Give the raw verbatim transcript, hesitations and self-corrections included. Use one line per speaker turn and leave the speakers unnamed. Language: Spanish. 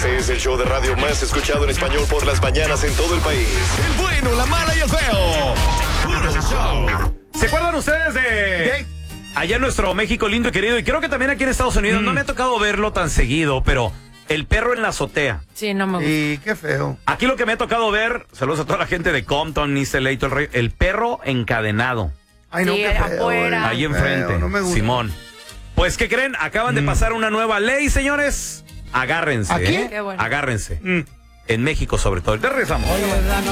Este es el show de radio más escuchado en español por las mañanas en todo el país. El bueno, la mala y el feo. Puro show.
¿Se acuerdan ustedes de ¿Qué? allá en nuestro México lindo y querido? Y creo que también aquí en Estados Unidos, mm. no me ha tocado verlo tan seguido, pero el perro en la azotea.
Sí, no me gusta.
Y qué feo.
Aquí lo que me ha tocado ver, saludos a toda la gente de Compton, East L A, todo el rey, el perro encadenado.
Ay, no,
sí,
qué feo.
afuera.
Ahí enfrente,
feo, no me gusta.
Simón. Pues, ¿qué creen? Acaban mm. de pasar una nueva ley, señores. Agárrense.
¿Aquí?
¿eh?
Qué bueno.
Agárrense.
Mm.
En México, sobre todo. Te regresamos.
Oye,